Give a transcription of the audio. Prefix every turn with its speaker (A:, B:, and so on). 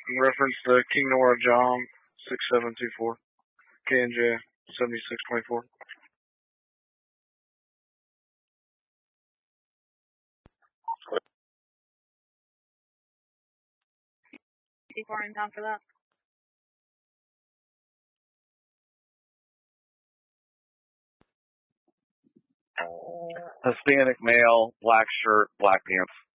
A: In reference to King Nora John 6724, KNJ 7624.
B: C4 in time for that.
C: Hispanic male, black shirt, black pants.